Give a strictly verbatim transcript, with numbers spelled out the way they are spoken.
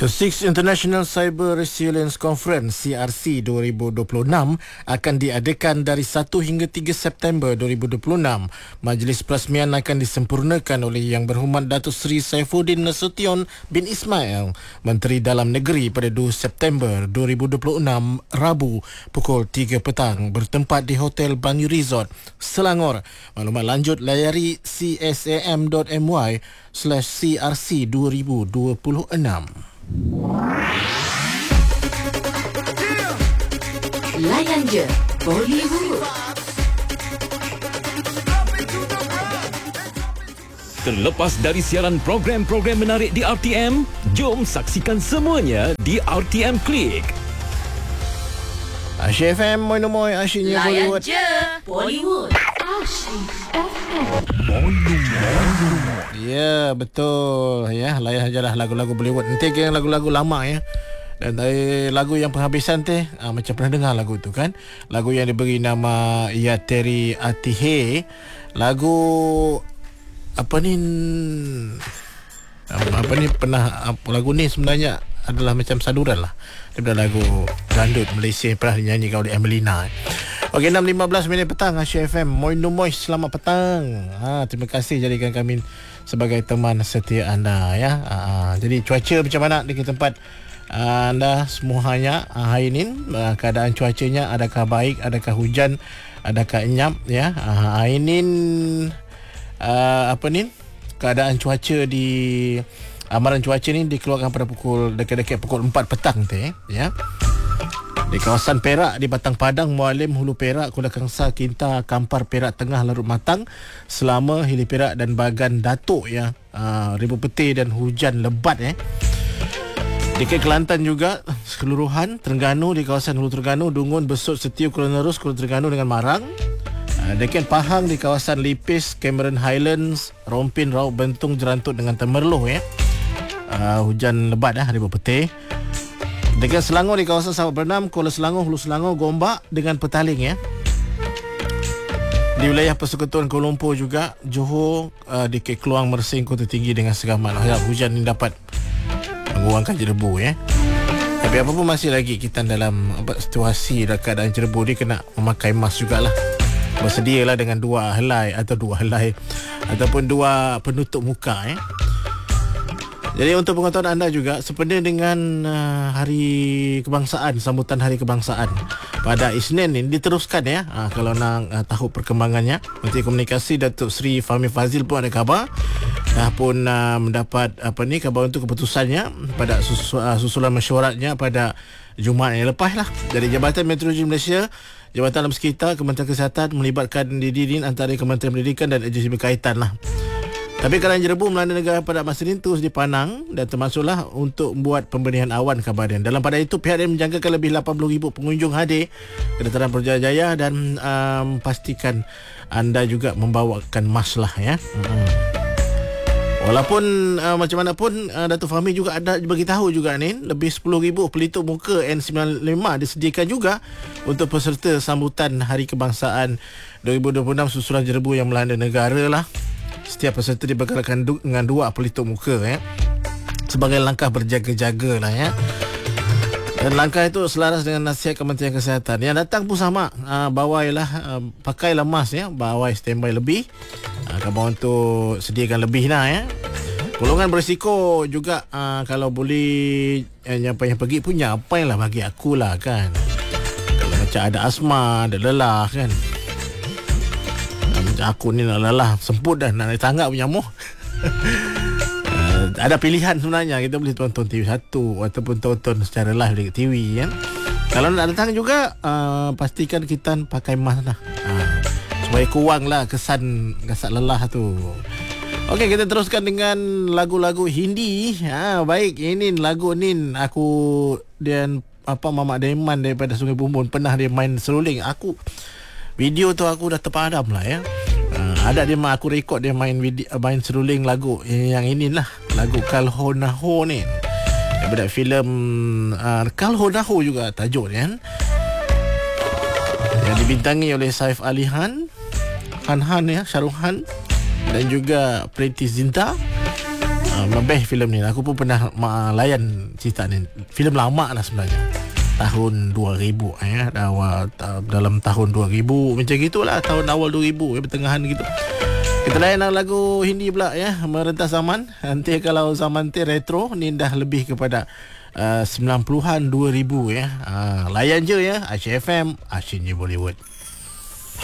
The Sixth International Cyber Resilience Conference C R C dua ribu dua puluh enam akan diadakan dari satu hingga tiga September dua ribu dua puluh enam. Majlis perasmian akan disempurnakan oleh Yang Berhormat Datuk Seri Saifuddin Nasution bin Ismail, Menteri Dalam Negeri, pada dua September dua ribu dua puluh enam, Rabu pukul tiga petang, bertempat di Hotel Banyu Resort, Selangor. Maklumat lanjut layari csam dot my slash C R C dua ribu dua puluh enam. Layan je Bollywood. Terlepas dari siaran program-program menarik di R T M, jom saksikan semuanya di R T M Click. Asyik F M, moi moi, asyiknya Layan Bollywood. je Bollywood. Asyik F M. Ya, betul. Ya, layan sajalah lagu-lagu Bollywood. Nanti yang lagu-lagu lama ya. Dan dari lagu yang penghabisan teh, ah, macam pernah dengar lagu tu kan. Lagu yang diberi nama Ya Teri Atihe. Lagu apa ni? Apa ni pernah apa, lagu ni sebenarnya adalah macam saduran lah daripada lagu Gandut Malaysia yang pernah dinyanyikan oleh Emelina. Okey, enam lima belas minit petang, Asyik F M. Moi no moi, selamat petang. Ha, terima kasih jadikan kami sebagai teman setia anda ya. Ha, jadi cuaca macam mana di tempat anda semuanya hari ini? Keadaan cuacanya adakah baik, adakah hujan, adakah enyap ya? Ha, hari ini uh, apa ni? Keadaan cuaca di amaran cuaca ni dikeluarkan pada pukul dekat-dekat pukul empat petang teh ya. Di kawasan Perak, di Batang Padang, Mualim, Hulu Perak, Kuala Kangsar, Kinta, Kampar, Perak Tengah, Larut Matang, Selama, Hili Perak dan Bagan Datuk ya. Uh, ribu peti dan hujan lebat eh. Di Kelantan juga keseluruhan, Terengganu, di kawasan Hulu Terengganu, Dungun, Besut, Setiu, Kuala Nerus, Kuala Terengganu dengan Marang. Uh, Dekat Pahang, di kawasan Lipis, Cameron Highlands, Rompin, Raub, Bentung, Jerantut dengan Temerloh ya. Uh, hujan lebat dah, ribu peti. Dekat Selangor, di kawasan Sabak Bernam, Kuala Selangor, Hulu Selangor, Gombak dengan Petaling ya. Di wilayah Persekutuan Kuala Lumpur juga, Johor, uh, di Keluang, Mersing, Kota Tinggi dengan Segamat. Harap hujan ini dapat mengurangkan jerebu ya. Tapi apa pun masih lagi kita dalam apa, situasi dan keadaan jerebu ni, kena memakai mask jugalah. Bersedialah dengan dua helai atau dua helai ataupun dua penutup muka ya. Jadi untuk pengetahuan anda juga, sempena dengan uh, Hari Kebangsaan, sambutan Hari Kebangsaan pada Isnin ini diteruskan ya. Uh, kalau nak uh, tahu perkembangannya, Menteri Komunikasi Datuk Seri Fahmi Fadzil pun ada khabar, dah pun uh, mendapat apa ni khabar untuk keputusannya pada sus- uh, susulan mesyuaratnya pada Jumaat yang lepas lah. Dari Jabatan Meteorologi Malaysia, Jabatan Alam Sekitar, Kementerian Kesihatan melibatkan didin antara Kementerian Pendidikan dan agensi berkaitan lah. Tapi keadaan jerebu melanda negara pada masa ini terus dipandang dan termasuklah untuk membuat pembenihan awan kabaran. Dalam pada itu, pihak yang menjangkakan lebih lapan puluh ribu pengunjung hadir ke dataran Putrajaya dan um, pastikan anda juga membawakan mask lah ya. Hmm. Walaupun uh, macam mana pun uh, Datuk Fahmi juga ada bagi tahu juga ni, lebih sepuluh ribu pelitup muka N sembilan lima disediakan juga untuk peserta sambutan Hari Kebangsaan dua ribu dua puluh enam susulan jerebu yang melanda negara lah. Setiap peserta dibekalkan dengan dua pelitup muka ya, sebagai langkah berjaga-jaga lah ya. Dan langkah itu selaras dengan nasihat Kementerian Kesihatan. Yang datang pun sama, uh, bawailah uh, pakailah mask ya, bawai standby lebih. Uh, Kamu untuk sediakan lebih lah ya. Golongan berisiko juga uh, kalau boleh uh, yang yang pergi punya apa yang lah bagi aku lah kan. Kalau macam ada asma, ada lelah kan. Macam aku ni nak lelah, semput dah nak tanggap punya muh. uh, ada pilihan sebenarnya, kita boleh tonton T V satu ataupun tonton secara live di T V kan. Kalau nak datang juga uh, pastikan kita pakai mask lah, uh, supaya kuranglah kesan kesan lelah tu. Okey, kita teruskan dengan lagu-lagu Hindi. Ha, baik, ini lagu ni aku dan apa Mamak Deman daripada Sungai Bumbun pernah dia main seruling. Aku video tu aku dah terpadam lah ya. Uh, ada dia aku rekod dia main video, main seruling lagu yang inilah, lagu Kalho Naho ni. Daripada filem uh, Kalho Naho juga tajuk dia kan. Yang dibintangi oleh Saif Ali Khan, Han Han ya, Shahrukh Khan dan juga Preity Zinta. uh, best filem ni. Aku pun pernah uh, layan cerita ni. Filem lama lah sebenarnya. Tahun dua ribu eh, awal, uh, dalam tahun dua ribu macam gitulah, tahun awal dua ribu eh, pertengahan gitu. Kita layan lagu Hindi pula ya, merentas zaman. Nanti kalau zaman tu retro ni dah lebih kepada uh, sembilan puluhan dua ribu ya. Uh, layan je ya, Asyik F M, Asyiknya Bollywood.